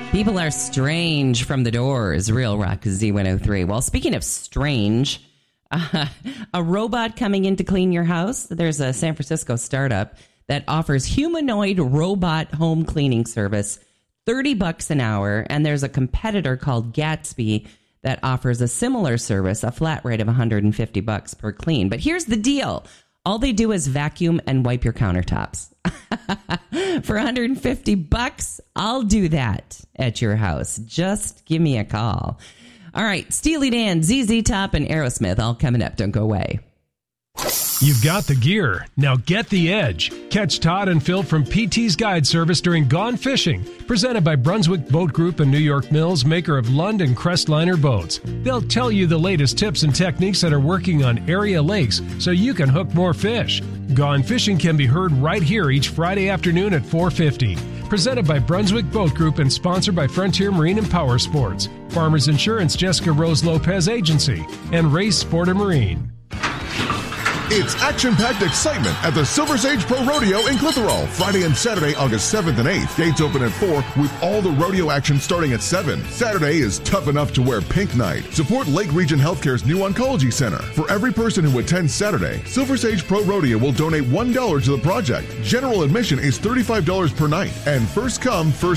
People are strange from the Doors, Real Rock Z103. Well, speaking of strange, a robot coming in to clean your house. There's a San Francisco startup that offers humanoid robot home cleaning service, $30 an hour. And there's a competitor called Gatsby that offers a similar service, a flat rate of $150 per clean. But here's the deal. All they do is vacuum and wipe your countertops. For $150, I'll do that at your house. Just give me a call. All right, Steely Dan, ZZ Top, and Aerosmith all coming up. Don't go away. You've got the gear. Now get the edge. Catch Todd and Phil from PT's Guide Service during Gone Fishing, presented by Brunswick Boat Group and New York Mills, maker of Lund and Crestliner boats. They'll tell you the latest tips and techniques that are working on area lakes so you can hook more fish. Gone Fishing can be heard right here each Friday afternoon at 4:50. Presented by Brunswick Boat Group and sponsored by Frontier Marine and Power Sports, Farmers Insurance, Jessica Rose Lopez Agency, and Race Sport and Marine. It's action-packed excitement at the Silver Sage Pro Rodeo in Clitheroe, Friday and Saturday, August 7th and 8th. Gates open at 4 with all the rodeo action starting at 7. Saturday is tough enough to wear pink night. Support Lake Region Healthcare's new oncology center. For every person who attends Saturday, Silver Sage Pro Rodeo will donate $1 to the project. General admission is $35 per night, and first come, first